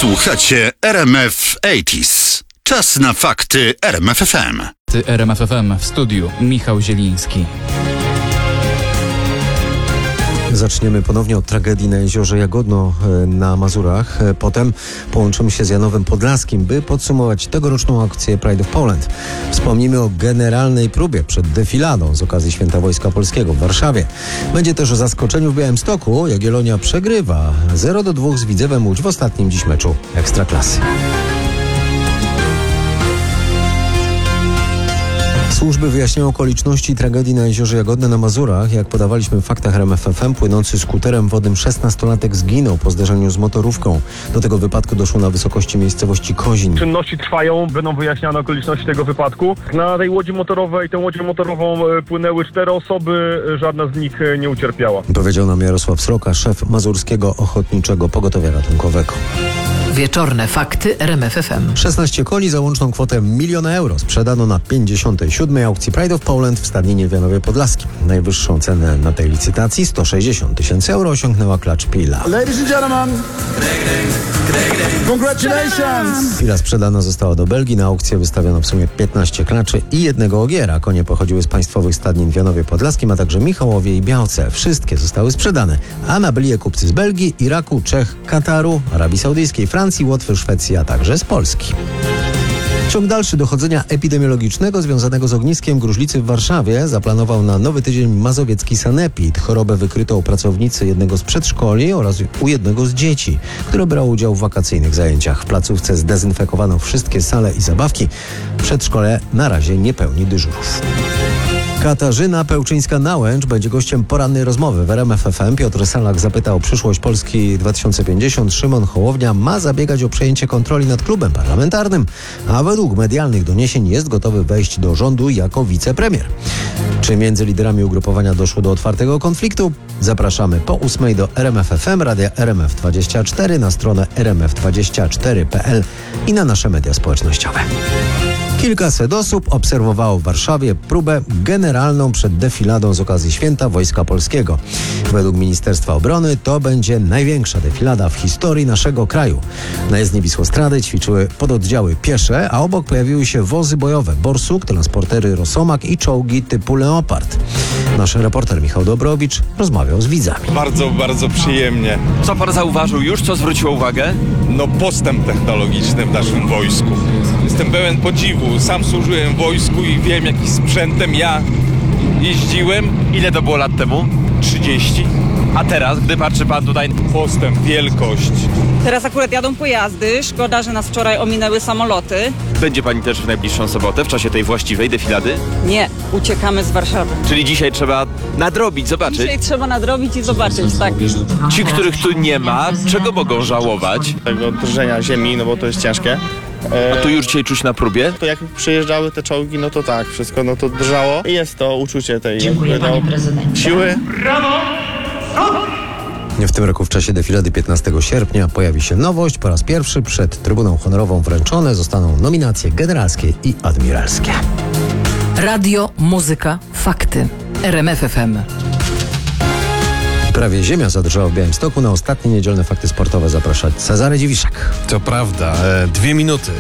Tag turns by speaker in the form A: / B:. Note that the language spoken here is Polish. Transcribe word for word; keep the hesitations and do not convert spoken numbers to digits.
A: Słuchacie R M F osiemdziesiąt. Czas na fakty R M F F M.
B: Ty R M F F M w studiu Michał Zieliński.
C: Zaczniemy ponownie od tragedii na jeziorze Jagodno na Mazurach. Potem połączymy się z Janowem Podlaskim, by podsumować tegoroczną akcję Pride of Poland. Wspomnimy o generalnej próbie przed defiladą z okazji Święta Wojska Polskiego w Warszawie. Będzie też o zaskoczeniu w Białymstoku. Jagiellonia przegrywa zero do dwóch z Widzewem Łódź w ostatnim dziś meczu Ekstraklasy. Służby wyjaśniają okoliczności tragedii na jeziorze Jagodne na Mazurach. Jak podawaliśmy w faktach R M F F M, płynący skuterem wodnym szesnastolatek zginął po zderzeniu z motorówką. Do tego wypadku doszło na wysokości miejscowości Kozin.
D: Czynności trwają, będą wyjaśniane okoliczności tego wypadku. Na tej łodzi motorowej, tę łodzią motorową płynęły cztery osoby, żadna z nich nie ucierpiała.
C: Powiedział nam Jarosław Sroka, szef Mazurskiego Ochotniczego Pogotowia Ratunkowego.
E: Wieczorne fakty R M F F M.
C: szesnaście koni za łączną kwotę miliona euro sprzedano na pięćdziesiątej siódmej aukcji Pride of Poland w Stadninie w Janowie Podlaskim. Najwyższą cenę na tej licytacji, sto sześćdziesiąt tysięcy euro, osiągnęła klacz Pila.
F: Ladies and gentlemen, congratulations!
C: Pila sprzedana została do Belgii. Na aukcję wystawiono w sumie piętnaście klaczy i jednego ogiera. Konie pochodziły z państwowych stadnin w Janowie Podlaskim, a także Michałowie i Białce. Wszystkie zostały sprzedane, a nabyli je kupcy z Belgii, Iraku, Czech, Kataru, Arabii Saudyjskiej, Francji, Łotwy, Szwecji, a także z Polski. Ciąg dalszy dochodzenia epidemiologicznego związanego z ogniskiem gruźlicy w Warszawie zaplanował na nowy tydzień mazowiecki sanepid. Chorobę wykryto u pracownicy jednego z przedszkoli oraz u jednego z dzieci, które brało udział w wakacyjnych zajęciach. W placówce zdezynfekowano wszystkie sale i zabawki. Przedszkole na razie nie pełni dyżurów. Katarzyna Pełczyńska-Nałęcz będzie gościem porannej rozmowy w R M F F M. Piotr Salak zapyta o przyszłość Polski dwa tysiące pięćdziesiąt. Szymon Hołownia ma zabiegać o przejęcie kontroli nad klubem parlamentarnym, a według medialnych doniesień jest gotowy wejść do rządu jako wicepremier. Czy między liderami ugrupowania doszło do otwartego konfliktu? Zapraszamy po ósmej do R M F F M, radia R M F dwadzieścia cztery, na stronę r m f dwadzieścia cztery kropka p l i na nasze media społecznościowe. Kilkaset osób obserwowało w Warszawie próbę generalną przed defiladą z okazji Święta Wojska Polskiego. Według Ministerstwa Obrony to będzie największa defilada w historii naszego kraju. Na jezdni Wisłostrady ćwiczyły pododdziały piesze, a obok pojawiły się wozy bojowe Borsuk, transportery Rosomak i czołgi typu Leopard. Nasz reporter Michał Dobrowicz rozmawiał z widzami.
G: Bardzo, bardzo przyjemnie.
H: Co pan zauważył już? Co zwróciło uwagę?
G: No postęp technologiczny w naszym wojsku. Jestem pełen podziwu. Sam służyłem w wojsku i wiem, jakim sprzętem ja jeździłem.
H: Ile to było lat temu?
G: trzydzieści.
H: A teraz, gdy patrzy pan tutaj...
G: Postęp, wielkość.
I: Teraz akurat jadą pojazdy. Szkoda, że nas wczoraj ominęły samoloty.
H: Będzie pani też w najbliższą sobotę, w czasie tej właściwej defilady?
I: Nie, uciekamy z Warszawy.
H: Czyli dzisiaj trzeba nadrobić, zobaczyć.
I: Dzisiaj trzeba nadrobić i zobaczyć, tak.
H: Ci, których tu nie ma, czego mogą żałować?
J: Tego drżenia ziemi, no bo to jest ciężkie.
H: A tu już dzisiaj czuć na próbie?
J: To jak przyjeżdżały te czołgi, no to tak, wszystko no to drżało. I jest to uczucie tej
E: Dziękuję,
J: no,
E: panie prezydencie.
J: siły.
C: W tym roku w czasie defilady piętnastego sierpnia pojawi się nowość. Po raz pierwszy przed Trybuną Honorową wręczone zostaną nominacje generalskie i admiralskie.
E: Radio, muzyka, fakty. R M F F M.
C: Prawie ziemia zadrżała w Białymstoku. Na ostatnie niedzielne fakty sportowe zapraszać Cezary Dziwiszek.
K: To prawda, e, dwie minuty